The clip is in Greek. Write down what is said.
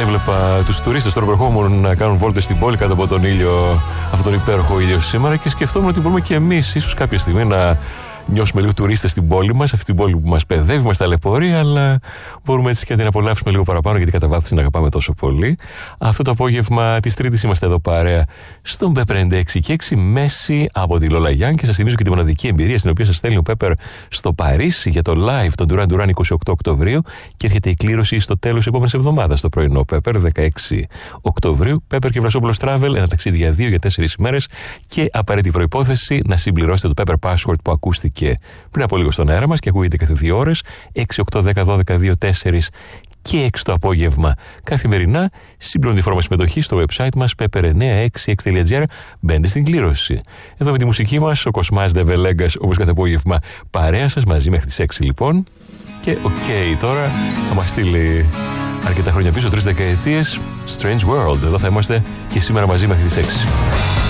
έβλεπα τους τουρίστες τώρα ερχόμουν να κάνουν βόλτες στην πόλη κάτω από τον ήλιο, αυτόν τον υπέροχο ήλιο σήμερα, και σκεφτόμουν ότι μπορούμε και εμείς ίσως κάποια στιγμή να νιώσουμε λίγο τουρίστες στην πόλη μας, αυτή την πόλη που μας παιδεύει, μας ταλαιπωρεί, αλλά μπορούμε έτσι και να την απολαύσουμε λίγο παραπάνω, γιατί κατά βάθος την αγαπάμε τόσο πολύ. Αυτό το απόγευμα της Τρίτης είμαστε εδώ παρέα στον Πέπερ 96 και 6 μέση από τη Λόλα Γιάνν, και σας θυμίζω και τη μοναδική εμπειρία στην οποία σας στέλνει ο Πέπερ στο Παρίσι για το live των Duran Duran 28 Οκτωβρίου, και έρχεται η κλήρωση στο τέλος της επόμενης εβδομάδας το πρωινό Πέπερ 16 Οκτωβρίου. Πέπερ και Βρασόπουλος Travel, ένα ταξίδι για 2 για 4 ημέρες, και απαραίτητη προϋπόθεση να συμπληρώσετε το Pepper Password που ακούστηκε πριν από λίγο στον αέρα μας και ακούγεται κάθε 2 ώρες, 6, 8, 10, 12, 2, 4 και 6 το απόγευμα καθημερινά. Συμπληρώνει τη φόρμα συμμετοχή στο website μας pepper966.gr. Μπαίνετε στην κλήρωση. Εδώ με τη μουσική μας ο Κοσμάς Ντεβελέγκας, όπως κάθε απόγευμα, παρέα σας μαζί μέχρι τις 6 λοιπόν. Και τώρα θα μας στείλει αρκετά χρόνια πίσω, 3 δεκαετίες, Strange World. Εδώ θα είμαστε και σήμερα μαζί μέχρι τις 6.